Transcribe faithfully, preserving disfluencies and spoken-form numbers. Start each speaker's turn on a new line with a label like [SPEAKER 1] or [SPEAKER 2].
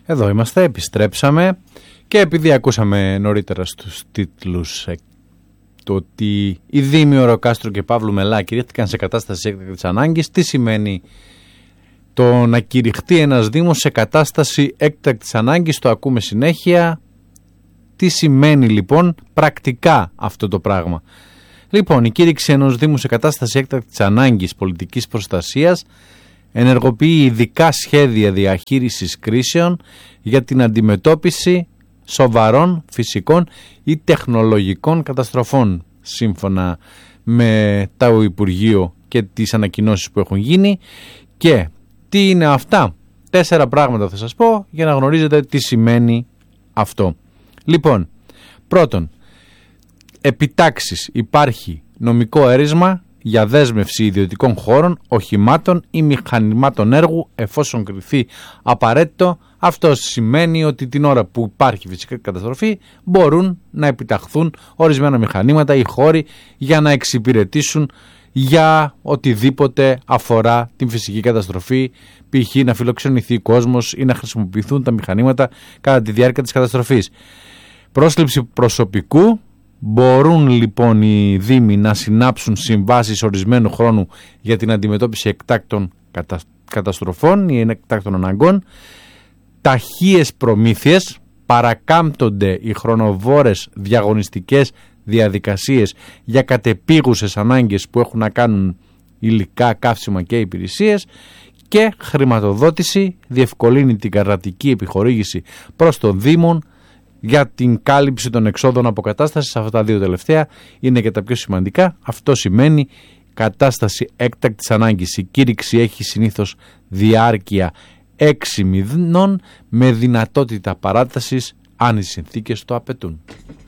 [SPEAKER 1] Εδώ είμαστε, επιστρέψαμε και επειδή ακούσαμε νωρίτερα στους τίτλους ε, το ότι οι Δήμοι Ωροκάστρο και Παύλου Μελά κηρύχθηκαν σε κατάσταση έκτακτης ανάγκης, τι σημαίνει το να κηρυχτεί ένας Δήμος σε κατάσταση έκτακτης ανάγκης, το ακούμε συνέχεια. Τι σημαίνει λοιπόν πρακτικά αυτό το πράγμα? Λοιπόν, η κήρυξη ενός Δήμου σε κατάσταση έκτακτης ανάγκης πολιτικής προστασίας ενεργοποιεί ειδικά σχέδια διαχείρισης κρίσεων για την αντιμετώπιση σοβαρών φυσικών ή τεχνολογικών καταστροφών, σύμφωνα με το Υπουργείο και τις ανακοινώσεις που έχουν γίνει. Και τι είναι αυτά? Τέσσερα πράγματα θα σας πω για να γνωρίζετε τι σημαίνει αυτό. Λοιπόν, πρώτον, επιτάξεις υπάρχει νομικό έρισμα για δέσμευση ιδιωτικών χώρων, οχημάτων ή μηχανημάτων έργου εφόσον κριθεί απαραίτητο. Αυτό σημαίνει ότι την ώρα που υπάρχει φυσική καταστροφή μπορούν να επιταχθούν ορισμένα μηχανήματα ή χώροι για να εξυπηρετήσουν για οτιδήποτε αφορά την φυσική καταστροφή, π.χ. να φιλοξενηθεί κόσμος ή να χρησιμοποιηθούν τα μηχανήματα κατά τη διάρκεια της καταστροφής. Πρόσληψη προσωπικού. Μπορούν λοιπόν οι Δήμοι να συνάψουν συμβάσεις ορισμένου χρόνου για την αντιμετώπιση εκτάκτων κατα... καταστροφών ή εκτάκτων αναγκών. Ταχείες προμήθειες. Παρακάμπτονται οι χρονοβόρες διαγωνιστικές διαδικασίες για κατεπίγουσες ανάγκες που έχουν να κάνουν υλικά, καύσιμα και υπηρεσίες. Και χρηματοδότηση. Διευκολύνει την κρατική επιχορήγηση προς τον Δήμον για την κάλυψη των εξόδων αποκατάστασης. Αυτά τα δύο τελευταία είναι και τα πιο σημαντικά. Αυτό σημαίνει κατάσταση έκτακτης ανάγκης. Η κήρυξη έχει συνήθως διάρκεια έξι μηνών με δυνατότητα παράτασης αν οι συνθήκες το απαιτούν.